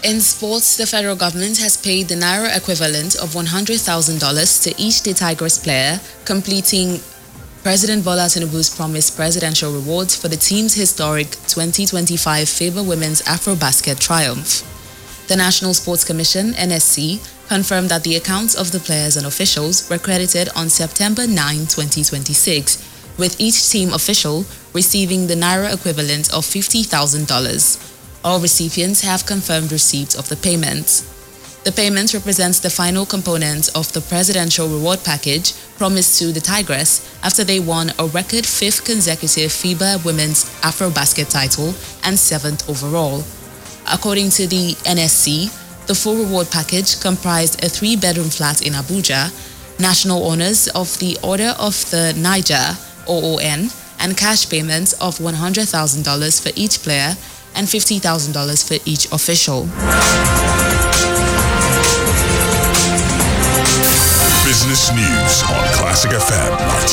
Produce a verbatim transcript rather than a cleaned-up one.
In sports, the federal government has paid the Naira equivalent of one hundred thousand dollars to each the Tigers player, completing President Bola Tinubu's promised presidential rewards for the team's historic twenty twenty-five FIBA Women's Afrobasket triumph. The National Sports Commission, N S C, confirmed that the accounts of the players and officials were credited on September ninth, twenty twenty-six, with each team official receiving the Naira equivalent of fifty thousand dollars. All recipients have confirmed receipt of the payments. The payment represents the final component of the presidential reward package promised to the Tigress after they won a record fifth consecutive FIBA Women's Afrobasket title and seventh overall. According to the N S C, the full reward package comprised a three-bedroom flat in Abuja, national honors of the Order of the Niger (O O N), and cash payments of one hundred thousand dollars for each player and fifty thousand dollars for each official. Business News on Classic F M.